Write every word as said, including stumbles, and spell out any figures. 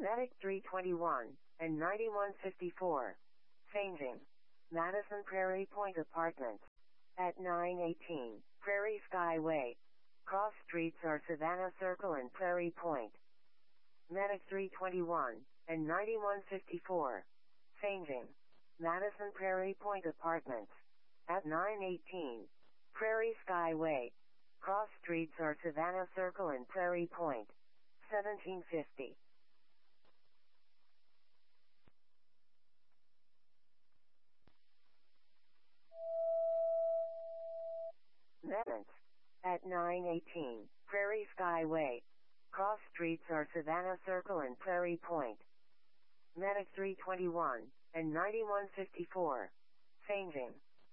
Medic three twenty-one and ninety-one fifty-four. Changing. Madison Prairie Point Apartments. At nine eighteen, Prairie Skyway. Cross streets are Savannah Circle and Prairie Point. Medic three twenty-one and ninety-one fifty-four. Changing. Madison Prairie Point Apartments. At nine eighteen, Prairie Skyway. Cross streets are Savannah Circle and Prairie Point. seventeen fifty. Maintenance. At nine eighteen, Prairie Skyway. Cross streets are Savannah Circle and Prairie Point. Medic three twenty-one and ninety-one fifty-four. Changing.